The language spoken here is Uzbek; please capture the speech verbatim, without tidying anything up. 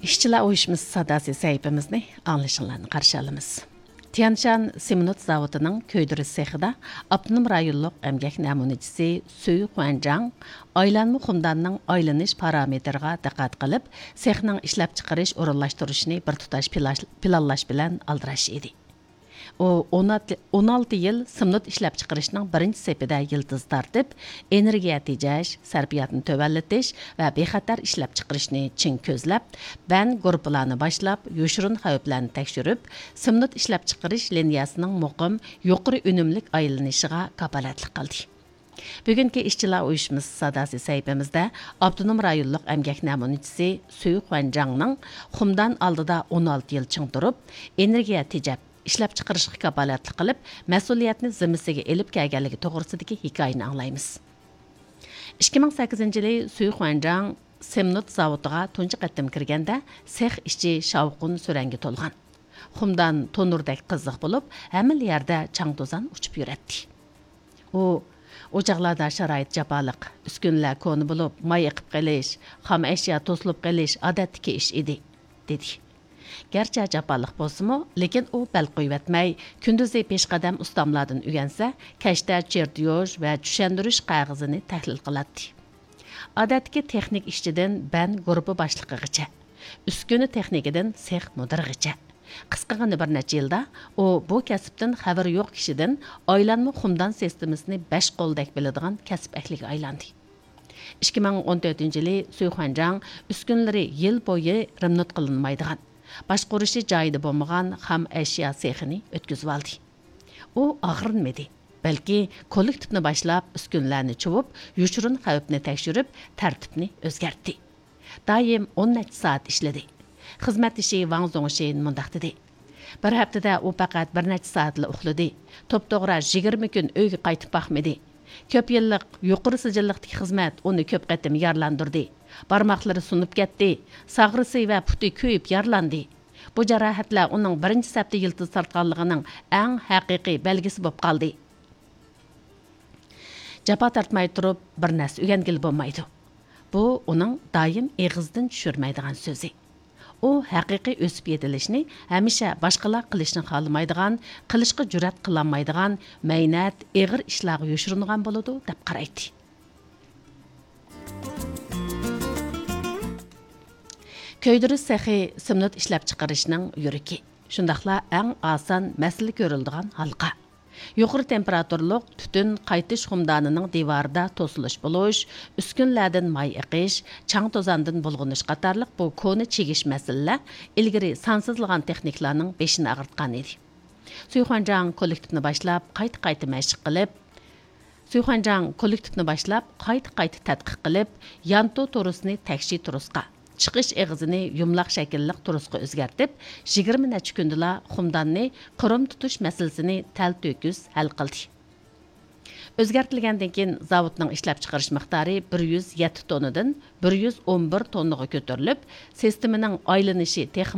İşçiler uyuşması sadası sahibimizni anlaşılan qarşı alımız. Tianshan Simonot zavodunun köydürü sexida Abnum rayonluq emgek namunecisi Suyu Xuanzhang aylanma xumdanның aylanış parametrga diqqat qilib, sexning ishlab chiqarish o'rinlashtirishni bir tutash planlash bilan aldirash edi. O on olti yil simnot ishlab chiqarishning birinchi sepida yıldız tartib, energiya tejash, sarfiyatni tövallatish va bexatar ishlab chiqarishni chin ko'zlab, ban guruhlarni boshlab, yoshirun xavflarni tekshirib, simnot ishlab chiqarish liniyasining muqim, yuqori unumlik aylanishiga kapolatlik qildi. Bugungi ishchilar uyushmasi sadasi sayfimizda Abdunum rayonluq emgak namunecisi Suyu Xuanzhangning xumdan oldida on olti yil ching turib, energiya tejab ishlab chiqarishga kapolatlik qilib, mas'uliyatni zimmasiga elib kelganligi to'g'risidagi hikoyani anglaymiz. ikki ming sakkizinchi yili Suyu Xuanzhang Semnot zavodiga tunji qatim kirganda sex ishchi shavqun suranga to'lgan. Xumdan tonurdek qiziq bo'lib, hamma yerda chang to'zon uchib yuradi. U o'choqlarda sharoit jafoliq, uskunlar ko'ni bo'lib, may yiqib qolish, xom ashyo to'silib qolish odatdagi ish edi, dedi. Gerçi jafoliq bo'lsa-mu, lekin u bal qo'yvatmay, kunduzi peshqadam ustamlardan o'rgansa, kashta chertyoj va tushuntirish qog'ozini tahlil qiladi. Odatdagi texnik ishchidan ban guruhi boshlig'igacha, uskuni texnikidan sex mudirg'icha. Qisqagina bir necha yilda u bu kasbdan xabari yo'q kishidan aylanma xumdan sistemasini besh qo'ldek biladigan kasb ahliga aylandi. ikki ming o'n to'rtinchi yili Suyu Xuanzhang uskunlari yil bo'yi remont qilinmaydigan, boshqurishi joyida bo'lmagan xam ashyo sexini o'tkazib oldi. U og'rinmadi, balki kollektivni boshlab, uskunlarni chuvib, yushurun xavfni tekshirib, tartibni o'zgartdi. Doim o'n necha soat ishladi. Xizmat ishi Wang Zongshin mundaq dedi. Bir haftada u faqat bir necha soatla uxladi. To'p-to'g'ri yigirma kun uyga qaytib boqmadi. Ko'p yillik yuqori sijilliqdagi xizmat uni ko'p qatim yarlandirdi. Barmoqlari sunib ketdi, sag'risi va puti kuyib yarlandi. Bu jarohatlar uning birinchi safda yildiz tortganligining eng haqiqiy belgisi bo'lib qoldi. Japa tortmay turib bir narsa o'rgangil bo'lmaydi. Bu uning doim eg'izdan tushirmaydigan so'zi. U haqiqiy o'sib yetilishni hamisha boshqalar qilishni xohlamaydigan, qilishga jur'at qilolmaydigan, maynat, eg'ir ishlarga yoshiringan bo'ladi deb qaraydi. Köydürü sexi simnot ishlab chiqarishning yuriki. Shundaqla eng oson masala ko'riladigan halqa. Yuqori temperaturliq tutun qaytish xumdonining devorida to'silish bo'lish, uskunlardan may iqish, chang to'zondan bulg'unish qatorliq bu koni chegish masalalar ilgari sansizlagan texniklarning beshini ag'irtgan edi. Suyu Xuanzhang kollektivni boshlab, qayta-qayta mashq qilib, Suyu Xuanzhang kollektivni boshlab, qayta-qayta tadqiq qilib, yanto turusini takshi turusqa, chiqish eg'izini yumloq shaklliq turusqa o'zgartib, yigirma necha kundala xumdonni qirim tutish masalasini tal-to'kis hal qildi. O'zgartirilgandan keyin zavodning ishlab chiqarish miqdori bir yuz yetti tonnadan bir yuz o'n bir tonnaga ko'tarilib, sistemaning aylanishi